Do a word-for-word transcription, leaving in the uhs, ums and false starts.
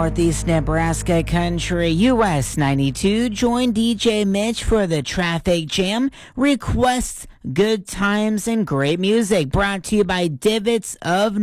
Northeast Nebraska country. U S ninety-two. Join D J Mitch for the Traffic Jam. Requests, good times, and great music. Brought to you by Divots of